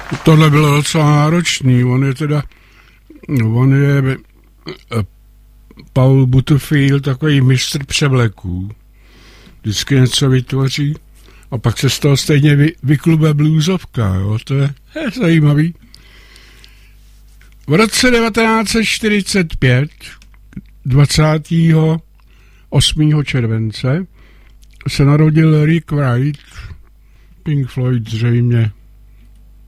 Tohle bylo docela náročný. On je Paul Butterfield, takový mistr převleků. Vždycky něco vytvoří a pak se z toho stejně vyklube bluesovka. Jo? To je zajímavý. V roce 1945, 28. července, se narodil Rick Wright, Pink Floyd zřejmě